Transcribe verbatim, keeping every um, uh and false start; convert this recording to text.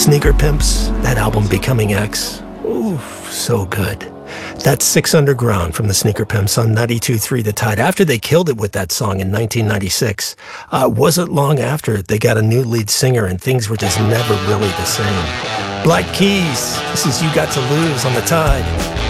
Sneaker Pimps, that album Becoming X. Ooh, so good. That's Six Underground from the Sneaker Pimps on ninety-two point three The Tide. After they killed it with that song in nineteen ninety-six, uh, wasn't long after they got a new lead singer and things were just never really the same. Black Keys, this is You Got to Lose on The Tide.